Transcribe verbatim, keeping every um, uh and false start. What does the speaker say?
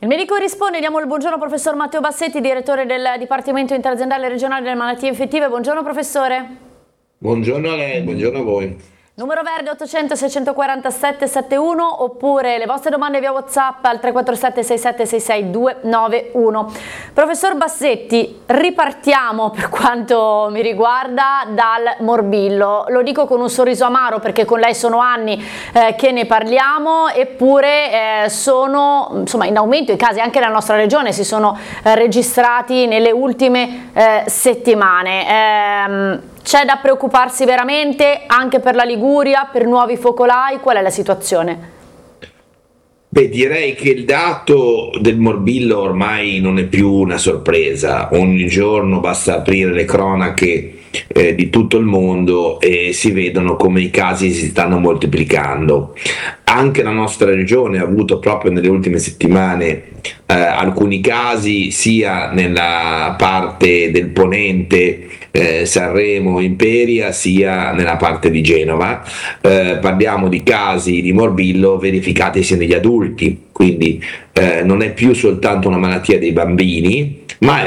Il medico risponde, diamo il buongiorno al professor Matteo Bassetti, direttore del Dipartimento Interaziendale Regionale delle Malattie Infettive. Buongiorno professore. Buongiorno a lei, buongiorno a voi. Numero verde ottocento seicentoquarantasette settantuno oppure le vostre domande via WhatsApp al tre quattro sette sei sette sei sei due nove uno. Professor Bassetti, ripartiamo per quanto mi riguarda dal morbillo. Lo dico con un sorriso amaro perché con lei sono anni eh, che ne parliamo, eppure eh, sono insomma in aumento i casi anche nella nostra regione, si sono eh, registrati nelle ultime eh, settimane. Ehm, C'è da preoccuparsi veramente anche per la Liguria, per nuovi focolai? Qual è la situazione? Beh, direi che il dato del morbillo ormai non è più una sorpresa. Ogni giorno basta aprire le cronache eh, di tutto il mondo e si vedono come i casi si stanno moltiplicando. Anche la nostra regione ha avuto proprio nelle ultime settimane eh, alcuni casi sia nella parte del ponente eh, Sanremo, Imperia, sia nella parte di Genova. Eh, parliamo di casi di morbillo verificatisi negli adulti, quindi eh, non è più soltanto una malattia dei bambini, ma